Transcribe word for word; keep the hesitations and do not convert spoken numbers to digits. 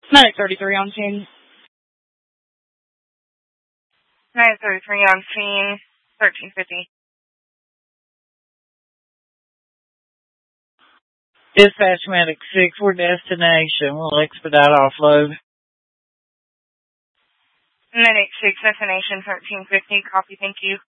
nine thirty-three on scene. nine thirty-three on scene, thirteen fifty. Dispatch Medic six, we're destination. We'll expedite offload. Medic six, destination thirteen fifty. Copy, thank you.